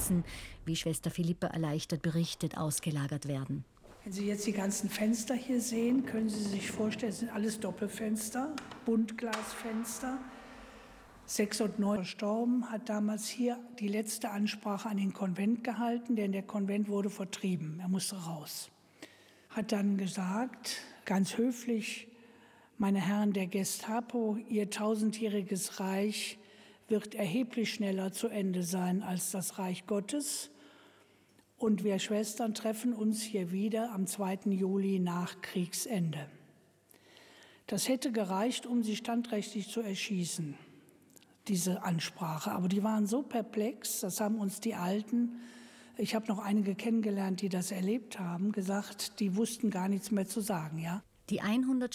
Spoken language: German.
müssen, wie Schwester Philippa erleichtert berichtet, ausgelagert werden. Wenn Sie jetzt die ganzen Fenster hier sehen, können Sie sich vorstellen, es sind alles Doppelfenster, Buntglasfenster. 609 verstorben, hat damals hier die letzte Ansprache an den Konvent gehalten, denn der Konvent wurde vertrieben, er musste raus. Hat dann gesagt, ganz höflich, meine Herren der Gestapo, Ihr 1000-jähriges Reich wird erheblich schneller zu Ende sein als das Reich Gottes. Und wir Schwestern treffen uns hier wieder am 2. Juli nach Kriegsende. Das hätte gereicht, um sie standrechtlich zu erschießen, diese Ansprache. Aber die waren so perplex, das haben uns die Alten, ich habe noch einige kennengelernt, die das erlebt haben, gesagt, die wussten gar nichts mehr zu sagen. Ja? Die 100